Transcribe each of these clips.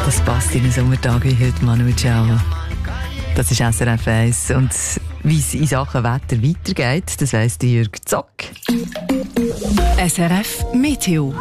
das passt in einen Sommertag wie heute, Manu Ciao. Das ist SRF 1. Und wie es in Sachen Wetter weitergeht, das weiss Jürg Zock. SRF Meteo.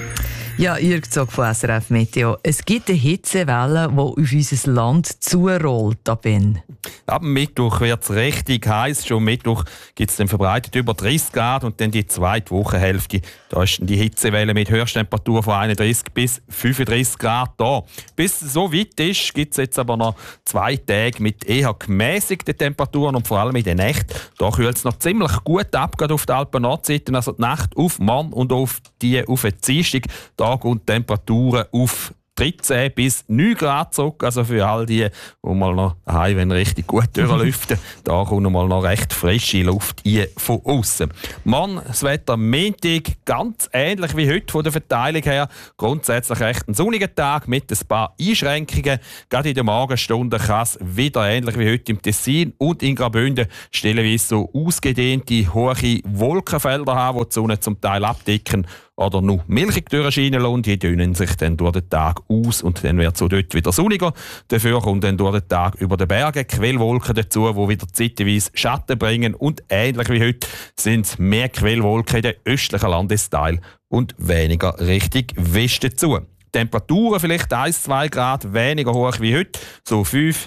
Ja, Jürg Zock von SRF Meteo. Es gibt eine Hitzewelle, die auf unser Land zurollt. Ab wann? Ab Mittwoch wird es richtig heiß. Schon Mittwoch gibt es dann verbreitet über 30 Grad und dann die zweite Wochenhälfte. Da ist die Hitzewelle mit Höchsttemperatur von 31 bis 35 Grad da. Bis es so weit ist, gibt es jetzt aber noch 2 Tage mit eher gemäßigten Temperaturen und vor allem in der Nacht. Da kühlt es noch ziemlich gut ab, gerade auf der Alpen-Nordseite. Also die Nacht auf morgen und auf den Dienstag. Da gehen Temperaturen auf 13 bis 9 Grad zurück. Also für all die mal noch daheim, wenn richtig gut durchlüften, da kommt mal noch recht frische Luft ein von außen. Morgen das Wetter am Montag ganz ähnlich wie heute von der Verteilung her. Grundsätzlich recht ein sonniger Tag mit ein paar Einschränkungen. Gerade in den Morgenstunden kann es wieder ähnlich wie heute im Tessin und in Graubünden stellenweise so ausgedehnte hohe Wolkenfelder haben, die die Sonne zum Teil abdecken oder nur milchig durchscheinen lassen. Die dünnen sich dann durch den Tag aus und dann wird es dort wieder sonniger. Dafür kommt dann durch den Tag über den Bergen Quellwolken dazu, die wieder zeitweise Schatten bringen. Und ähnlich wie heute sind es mehr Quellwolken in den östlichen Landesteilen und weniger Richtung Westen dazu. Temperaturen vielleicht 1-2 Grad weniger hoch wie heute, so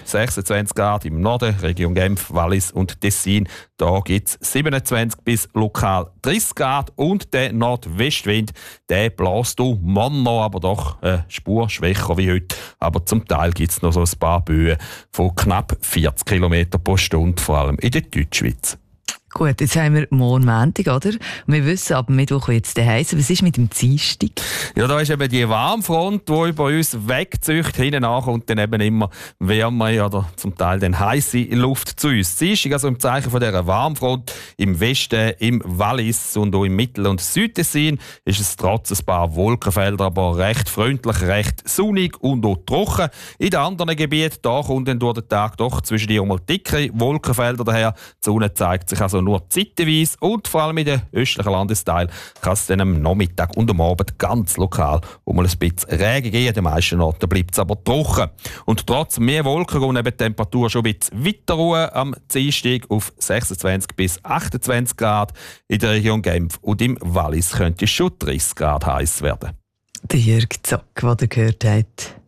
5-26 Grad im Norden, Region Genf, Wallis und Tessin. Da gibt es 27 bis lokal 30 Grad und der Nordwestwind, der bläst morgen noch, aber doch eine Spur schwächer wie heute. Aber zum Teil gibt es noch so ein paar Böen von knapp 40 km pro Stunde, vor allem in der Deutschschweiz. Gut, jetzt haben wir morgen Montag, oder? Und wir wissen, ab Mittwoch wird es heiß. Was ist mit dem Dienstag? Ja, da ist eben die Warmfront, die über uns wegzieht, hinten nach und dann eben immer wärmer oder zum Teil dann heisse Luft zu uns. Dienstag, also im Zeichen von dieser Warmfront im Westen, im Wallis und auch im Mittel- und Südtessin ist es trotz ein paar Wolkenfelder aber recht freundlich, recht sonnig und auch trocken. In den anderen Gebieten, da kommt dann durch den Tag doch zwischen die mal dickere Wolkenfelder daher. Die Sonne zeigt sich also nur zeitweise und vor allem in den östlichen Landesteilen kann es dann am Nachmittag und am Abend ganz lokal mal ein bisschen Regen geben. An den meisten Orten bleibt es aber trocken. Und trotz mehr Wolken gehen eben die Temperatur schon ein bisschen weiter runter am Dienstag auf 26 bis 28 Grad. In der Region Genf und im Wallis könnte es schon 30 Grad heiß werden. Der Jürg Zock, den ihr gehört habt.